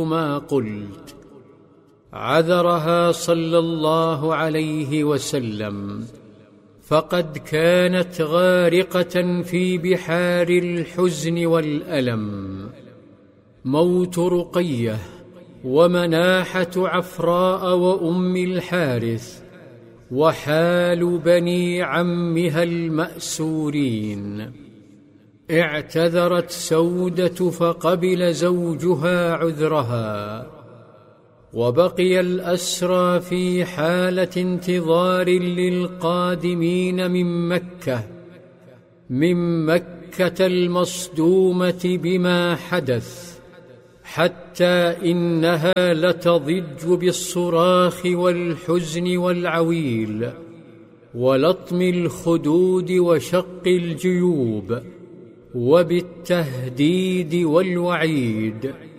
ما قلت. عذرها صلى الله عليه وسلم، فقد كانت غارقة في بحار الحزن والألم. موت رقية ومناحة عفراء وأم الحارث وحال بني عمها المأسورين. اعتذرت سودة فقبل زوجها عذرها، وبقي الأسرى في حالة انتظار للقادمين من مكة المصدومة بما حدث، حتى إنها لتضج بالصراخ والحزن والعويل ولطم الخدود وشق الجيوب وبالتهديد والوعيد.